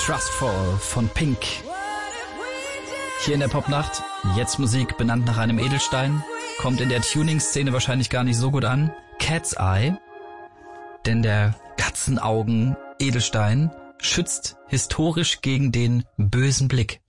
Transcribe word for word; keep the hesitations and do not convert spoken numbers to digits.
Trustful von Pink. Hier in der Popnacht, jetzt Musik benannt nach einem Edelstein, kommt in der Tuning-Szene wahrscheinlich gar nicht so gut an. Cat's Eye, denn der Katzenaugen-Edelstein schützt historisch gegen den bösen Blick.